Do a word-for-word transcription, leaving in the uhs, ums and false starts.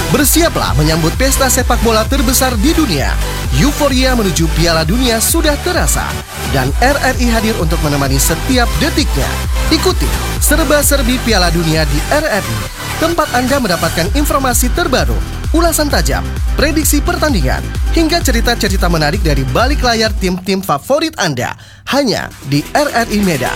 Bersiaplah menyambut pesta sepak bola terbesar di dunia. Euforia menuju Piala Dunia sudah terasa. Dan R R I hadir untuk menemani setiap detiknya. Ikuti serba-serbi Piala Dunia di R R I. Tempat Anda mendapatkan informasi terbaru, ulasan tajam, prediksi pertandingan, hingga cerita-cerita menarik dari balik layar tim-tim favorit Anda. Hanya di R R I Medan.